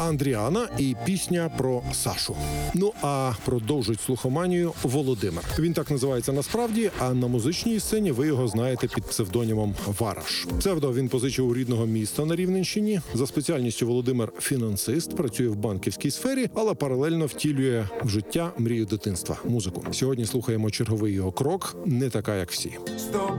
Андріана і пісня про Сашу. Ну а продовжить слухоманію Володимир. Він так називається насправді, а на музичній сцені ви його знаєте під псевдонімом Вараш. Псевдо він позичив у рідного міста на Рівненщині. За спеціальністю Володимир фінансист, працює в банківській сфері, але паралельно втілює в життя мрію дитинства – музику. Сьогодні слухаємо черговий його крок «Не така, як всі».